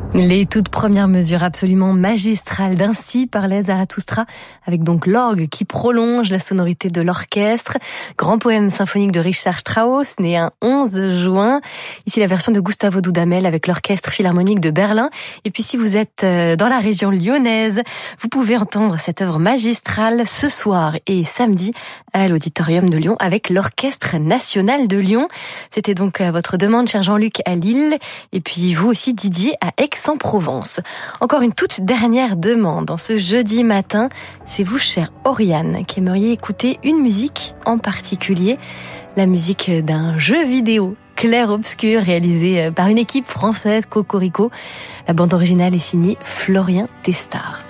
Les toutes premières mesures absolument magistrales d'Ainsi parlait Zarathustra, avec donc l'orgue qui prolonge la sonorité de l'orchestre. Grand poème symphonique de Richard Strauss, né un 11 juin. Ici la version de Gustavo Dudamel avec l'Orchestre Philharmonique de Berlin. Et puis si vous êtes dans la région lyonnaise, vous pouvez entendre cette œuvre magistrale ce soir et samedi à l'Auditorium de Lyon avec l'Orchestre National de Lyon. C'était donc à votre demande, cher Jean-Luc, à Lille. Et puis vous aussi, Didier, à Aix-en-Provence. Encore une toute dernière demande. En ce jeudi matin, c'est vous, cher Oriane, qui aimeriez écouter une musique en particulier. La musique d'un jeu vidéo clair-obscur réalisé par une équipe française, Cocorico. La bande originale est signée Florian Testard.